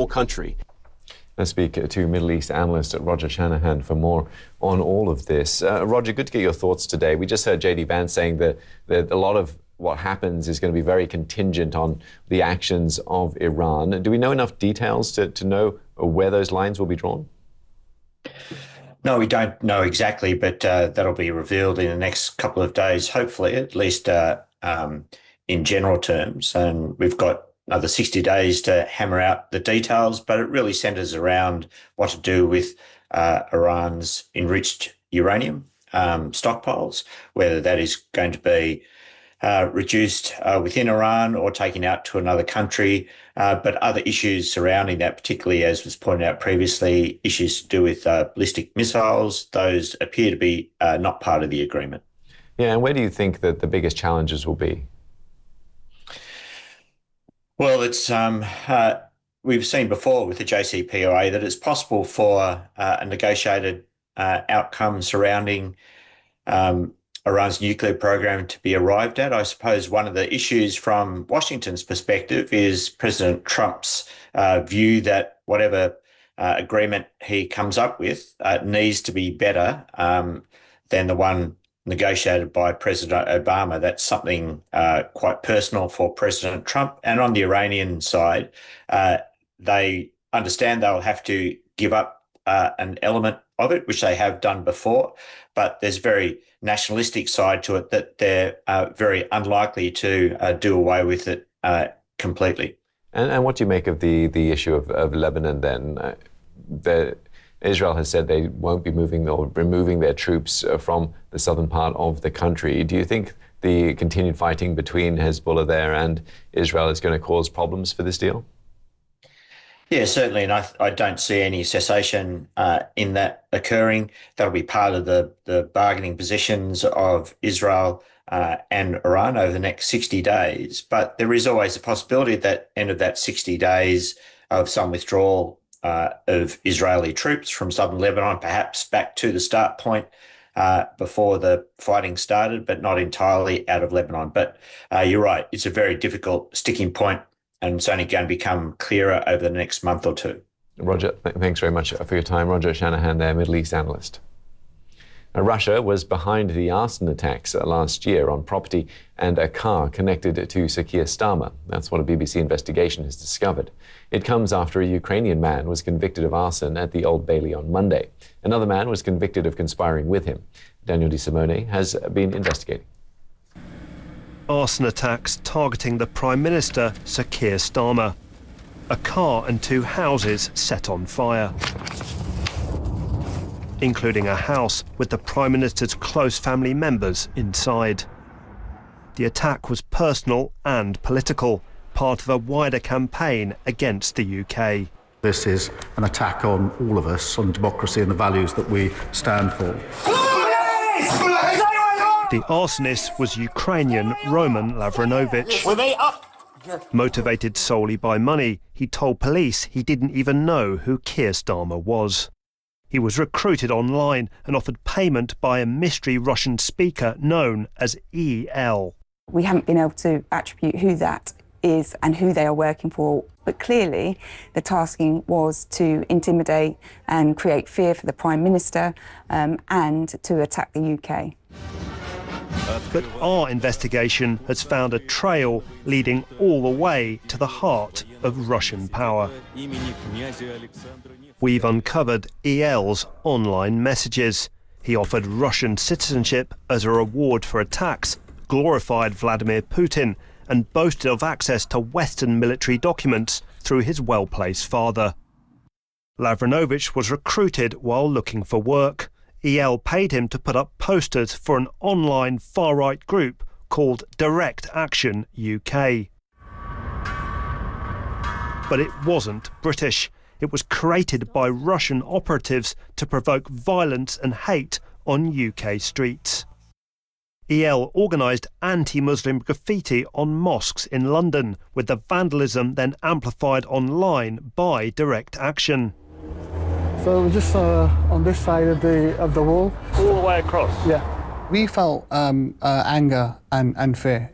whole country. Let's speak to Middle East analyst Roger Shanahan for more on all of this. Roger, good to get your thoughts today. We just heard J.D. Vance saying that a lot of what happens is going to be very contingent on the actions of Iran. Do we know enough details to know where those lines will be drawn? No, we don't know exactly, but that'll be revealed in the next couple of days, hopefully, at least in general terms. And we've got another 60 days to hammer out the details, but it really centres around what to do with Iran's enriched uranium stockpiles, whether that is going to be reduced within Iran or taken out to another country, but other issues surrounding that, particularly as was pointed out previously, issues to do with ballistic missiles, those appear to be not part of the agreement. Yeah, and where do you think that the biggest challenges will be? Well, it's we've seen before with the JCPOA that it's possible for a negotiated outcome surrounding Iran's nuclear program to be arrived at. I suppose one of the issues from Washington's perspective is President Trump's view that whatever agreement he comes up with needs to be better than the one negotiated by President Obama. That's something quite personal for President Trump. And on the Iranian side, they understand they'll have to give up an element of it, which they have done before, but there's a very nationalistic side to it that they're very unlikely to do away with it completely. And what do you make of the issue of Lebanon then? Israel has said they won't be moving or removing their troops from the southern part of the country. Do you think the continued fighting between Hezbollah there and Israel is going to cause problems for this deal? Yeah, certainly, and I don't see any cessation in that occurring. That'll be part of the bargaining positions of Israel and Iran over the next 60 days. But there is always a possibility at the end of that 60 days of some withdrawal of Israeli troops from southern Lebanon, perhaps back to the start point before the fighting started, but not entirely out of Lebanon. But you're right, it's a very difficult sticking point, and it's only going to become clearer over the next month or two. Roger, thanks very much for your time. Roger Shanahan there, Middle East analyst. Now, Russia was behind the arson attacks last year on property and a car connected to Sir Keir Starmer. That's what a BBC investigation has discovered. It comes after a Ukrainian man was convicted of arson at the Old Bailey on Monday. Another man was convicted of conspiring with him. Daniel Di Simone has been investigating. Arson attacks targeting the Prime Minister, Sir Keir Starmer. A car and 2 houses set on fire, including a house with the Prime Minister's close family members inside. The attack was personal and political, part of a wider campaign against the UK. This is an attack on all of us, on democracy and the values that we stand for. The arsonist was Ukrainian Roman Lavrinovich. Motivated solely by money, he told police he didn't even know who Keir Starmer was. He was recruited online and offered payment by a mystery Russian speaker known as EL. We haven't been able to attribute who that is and who they are working for, but clearly the tasking was to intimidate and create fear for the Prime Minister and to attack the UK. But our investigation has found a trail leading all the way to the heart of Russian power. We've uncovered EL's online messages. He offered Russian citizenship as a reward for attacks, glorified Vladimir Putin, and boasted of access to Western military documents through his well-placed father. Lavrinovich was recruited while looking for work. EL paid him to put up posters for an online far-right group called Direct Action UK. But it wasn't British. It was created by Russian operatives to provoke violence and hate on UK streets. EL organised anti-Muslim graffiti on mosques in London, with the vandalism then amplified online by Direct Action. So we're just on this side of the wall. All the way across? Yeah. We felt anger and fear